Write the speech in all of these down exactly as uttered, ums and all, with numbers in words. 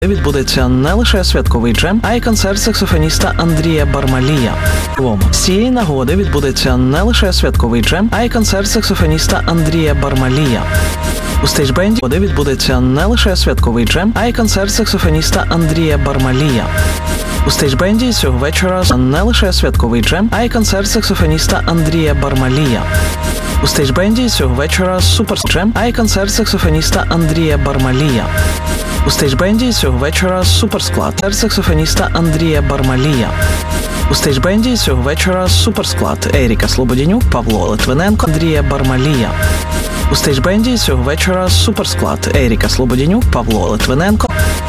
Відбудеться не лише святковий джем, а й концерт саксофоніста Андрія Бармалія. З цієї нагоди відбудеться не лише святковий джем, а й концерт саксофоніста Андрія Бармалія. У стейджбенді відбудеться не лише святковий джем, а й концерт саксофоніста Андрія Бармалія. У стейджбенді цього вечора не лише святковий джем, а й концерт саксофоніста Андрія Бармалія. У стейджбенді цього вечора суперджем, а й концерт саксофоніста Андрія Бармалія. У стейджбенді цього вечора суперсклад, концерт саксофоніста Андрія Бармалія. У стейджбенді цього вечора суперсклад Еріка Слободянюк, Павло Литвиненко, Андрія Бармалія. У стейджбенді цього вечора суперсклад Еріка Слободянюк, Павло Литвиненко.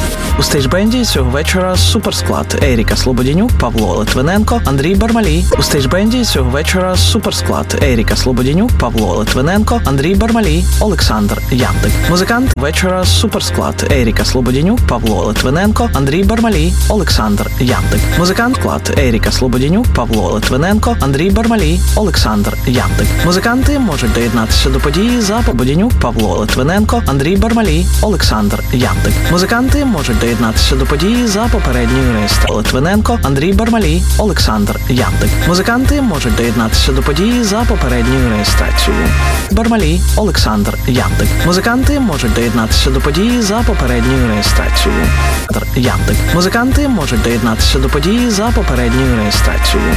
У стейджбенді цього вечора суперсклад Еріка Слободянюк, Павло Литвиненко, Андрій Бармалій. У стейджбенді цього вечора суперсклад Еріка Слободянюк, Павло Литвиненко, Андрій Бармалій, Олександр Яндик. Музикант вечора суперсклад Еріка Слободянюк, Павло Литвиненко, Андрій Бармалій, Олександр Яндик. Музикант склад Еріка Слободянюк, Павло Литвиненко, Андрій Бармалій, Олександр Яндик. Музиканти можуть доєднатися до події за Пободянюк, Павло Литвиненко, Андрій Бармалій, Олександр Яндик. Музиканти можуть доєднатися до події за попередньою реєстрацією. Литвиненко, Андрій Бармалій, Олександр Яндик. Музиканти можуть доєднатися до події за попередньою реєстрацією. Бармалій, Олександр Яндик. Музиканти можуть доєднатися до події за попередньою реєстрацією. Яндик. Музиканти можуть доєднатися до події за попередньою реєстрацією.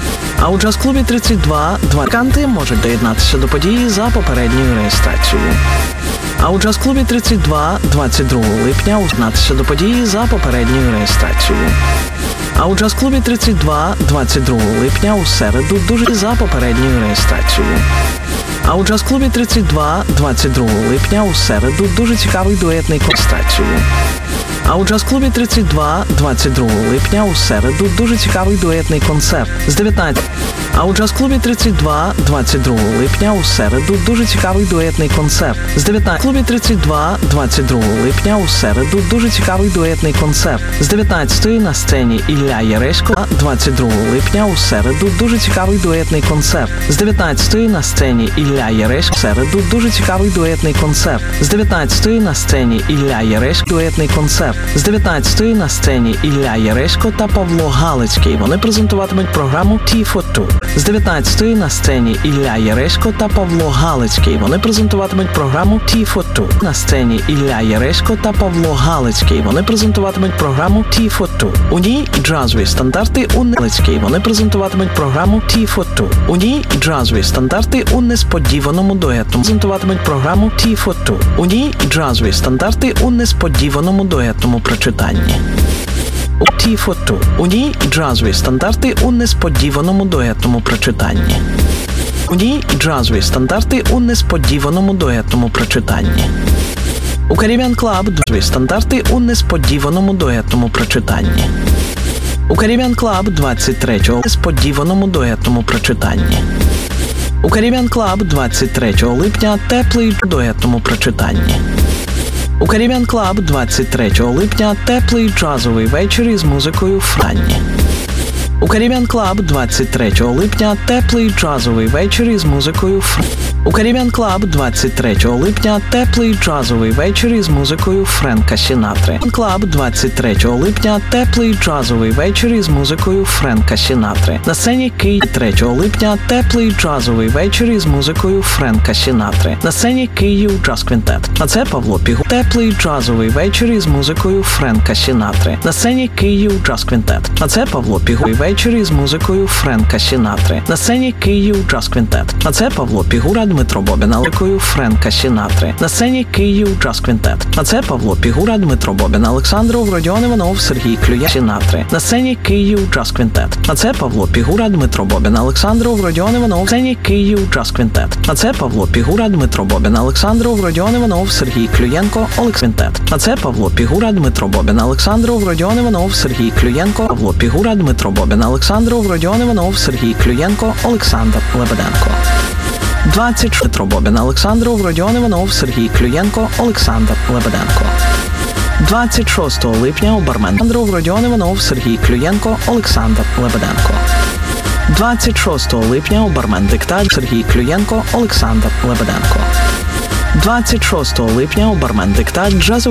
А у джаз-клубі тридцять два музиканти можуть доєднатися до події за попередньою реєстрацією. А у джаз-клубі тридцять два двадцять другого липня узнатися до події за попередньою реєстрацією. А у джаз-клубі тридцять два двадцять другого липня у середу дуже за попередньою реєстрацією. А у джаз-клубі тридцять два двадцять другого липня у середу дуже цікавий дуетний концерт. А у джаз-клубі тридцять два двадцять другого липня у середу дуже цікавий дуетний концерт з дев'ятнадцятої. А у джаз-клубі тридцять два двадцять другого липня у середу дуже цікавий дуетний концерт з дев'ятнадцятої. Клубі тридцять два двадцять другого липня у середу дуже цікавий дуетний концерт з дев'ятнадцятої на сцені Ілля Яресько. двадцять другого липня у середу дуже цікавий дуетний концерт з дев'ятнадцятої на сцені Ілля Яресько. В середу дуже цікавий дуетний концерт з дев'ятнадцятої на сцені Ілля Яресько. Дуетний концерт з дев'ятнадцятої на сцені Ілля Яресько та Павло Галицький. Вони презентуватимуть програму Tea for Two. З дев'ятнадцятої на сцені Ілля Яресько та Павло Галицький. Вони презентуватимуть програму Tea for Two. На сцені Ілля Яресько та Павло Галицький. Вони презентуватимуть програму Tea for Two. У ній джазові стандарти у Галицький. Вони презентуватимуть програму Tea for Two. У ній джазові стандарти у несподіваному дуетному. Презентуватимуть програму Tea for Two. У ній джазові стандарти у несподіваному дуетному прочитанні. Tea for Two. У ній джазові стандарти у несподіваному дуетному прочитанні. У ній джазові стандарти у несподіваному дуетному прочитанні. У Caribbean Club джазові стандарти у несподіваному дуетному прочитанні. У Caribbean Club двадцять третього несподіваному дуетному прочитанні. У Caribbean Club двадцять третього липня теплий дуетному прочитанні. У Caribbean Club двадцять третього липня теплий джазовий вечір із музикою Франні. У Caribbean Club двадцять третього липня теплий джазовий вечір із музикою Франні. У Caribbean Club двадцять третього липня теплий джазовий вечір із музикою Френка Сінатри. Club двадцять третього липня теплий джазовий вечір із музикою Френка Сінатри. На сцені Київ третього липня теплий джазовий вечір із музикою Френка Сінатри. На сцені Київ Джаз Квінтет. А це Павло Пігул. Теплий джазовий вечір із музикою Френка Сінатри. На сцені Київ Джаз Квінтет. А це Павло Пігул. Вечір із музикою Френка Сінатри. На сцені Київ Джаз Квінтет. А це Павло Пігура, Дмитро Бобін, музикою Френка Сінатри. На сцені Київ Джаз Квінтет. А це Павло Пігура, Дмитро Бобін, Олександров, Родіон Іванов, Сергій Клюя, Сінатри. На сцені Київ Джаз Квінтет. А це Павло Пігура, Дмитро Бобін, Олександров, Родіон Іванов, на сцені Київ Джаз Квінтет. А це Павло Пігура, Дмитро Бобін, Олександров, Родіон Іванов, Сергій Клюєнко, Олексвінтет. А це Павло Пігура, Дмитро Бобін, Олександров, Родіон Іванов, Сергій Клюєнко, Павло Пігура, Дмитро Бобін, Олександров, Родіон Іванов, Сергій Клюєнко, Олександр Лебеденко. двадцять Дмитро Бобін, Олександров, Родіон Іванов, Сергій Клюєнко, Олександр Лебеденко. двадцять шостого липня у бармен Олександров, Родіон Іванов, Сергій Клюєнко, Олександр Лебеденко. двадцять шостого липня у бармен Диктат, Сергій Клюєнко, Олександр Лебеденко. двадцять шостого липня у бармен Диктат джазовий